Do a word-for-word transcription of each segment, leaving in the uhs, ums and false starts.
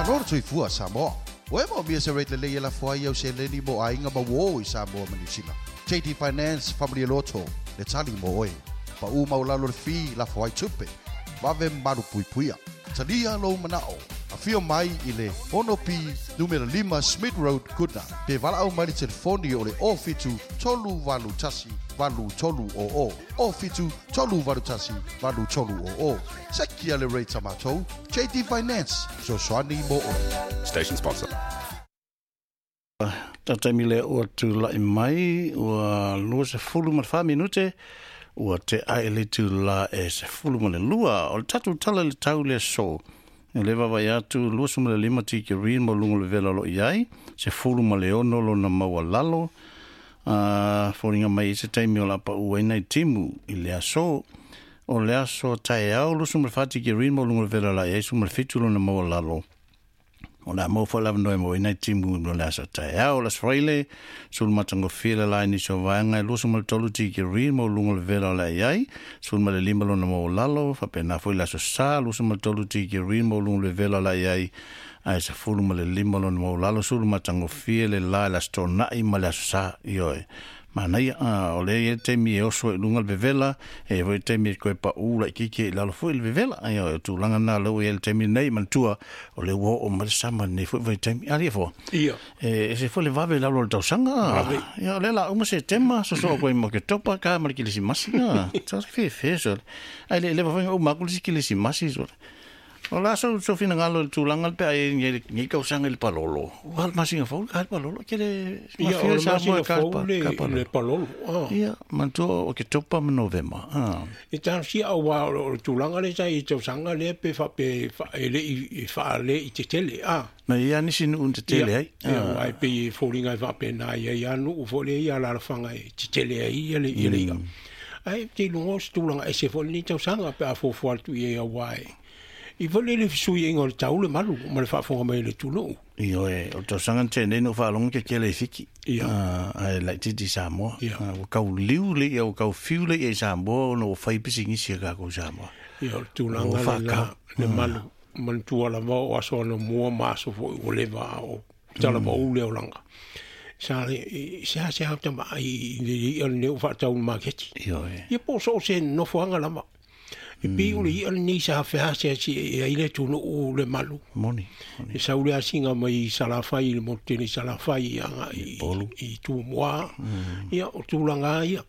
lor tui fua Samoa. Oe mo mia se rate le le la fua ia se le ni mo ai nga mawo i Samoa manisila. J T Finance Family Lotto le tali mo oe. Pa u mau la lor fi la fua i tupe. Wave maru pui puia. Talia lo manao. A fio mai i le Honopi numero lima Smith Road Kuna. Pe vala au mai telefoni o le ofitu tolu valu tasi valu tolu o o. Ofitu tolu valu tasi valu tolu o o. Sekia le rate tamatou. J T Finance. So swani mo o. Station sponsor. Tatamile o tu la mai o lua se fulu ma fa minute o te aile tu la e se fulu ma le lua o tatu tala le tau le so. Le va vai atu lua suma le lima tiki rin mo lungo le vela lo iai se fulu ma le ono lo na maua lalo uh, foringa mai se taimi o la pa uenai timu i le aso o le aso tae au lua suma le fa tiki rin mo lungo le vela la iai suma le fitu lo na maua lalo o na mo fa lava noi mo uenai timu no le aso tae au las fraile sul matango fila la ni so vanga lua suma le tolu tiki rin mo lungo le vela la iai sul ma le lima lo na maua lalo fa pena foi la so sa lua suma le tolu tiki rin mo lungo le vela la iai ai se fulu ma le lima lo na maua lalo sul matango fila la la stona i ma le aso sa ioe mana ia o le e temi e oso e lunga le vela e voi temi e koe pa ula i kike i lalo fui le vela ai o tu langa na lau e le temi nei mantua o le uo o mare sama nei fui voi temi ali e fo ia e se fui le vave lalo le tausanga ia o le la uma se tema so so koe mo ke topa ka mara kilisi masi na sa se fe fe so ai le le vave o makulisi kilisi masi so o la so so fina ngalo tu langa pe ai ni ka usanga el palolo wal masinga fo ka palolo ke le ia sa mo ka le palolo ia manto o ke topa mo novema ah e tan si au wa tu langa le sai tu sanga le pe fa pe fa ele i fa le i te tele ah na ia ni sinu un te tele ai ia ai pe folinga va pe na ia ia no fo le ia la fanga i te tele ai ele ele ai te lungo tu langa e se fo ni tu sanga pe a fo fo tu ia wai I vole le sui ingo le tau le malu ma le whaafonga mai le tūno. Io e, o tau sangan tēnei no whaalonga ke kele fiki. Ia. Ai lai titi Samoa. Ia. O kau liu le, o kau fiu le e Samoa, no o whaipisi ngisi a kako Samoa. Ia, o tūlanga le la, le malu. Man tua la vau o aso ana mua maso fo o lewa o tala ma u leo langa. Sa le, sa se hau tama i i al neu whaatau maketi. Io e. Ia po so se no fuanga lama. E pi uli i al ni sa hawhea se si e ile tūno o le malu. Moni. E sa ule asinga mai salawhai le motene salawhai anga i, i tū mua. Ia o tūlanga ia.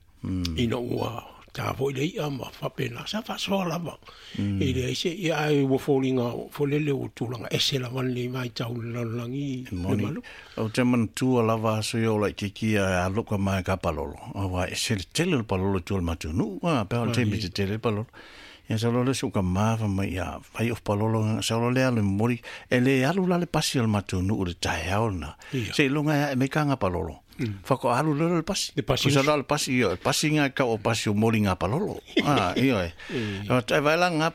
Ina ua tā foi le ia ma whapena. Sa whasoa lama. E le ese ia ai ua fōlinga fōlele o tūlanga. Ese la wani mai tau le lalangi le malu. O te mantua lava aso i o lai kiki a luka mai ka palolo. Awa e se le tele le palolo tu al matu. Nu, a pēo le temi te tele le palolo. Ia sa lole se uka mawa mai a whai of palolo. Sa lole ale mori. E le alu la le pasi al matu nu o le tae aona. Se ilunga e me kanga palolo. Whako alu lele le pasi. Le pasi. Kusa la le pasi io. Pasi ngā ka o pasi o mori ngā palolo. Ah, io e. Tai vai la ngā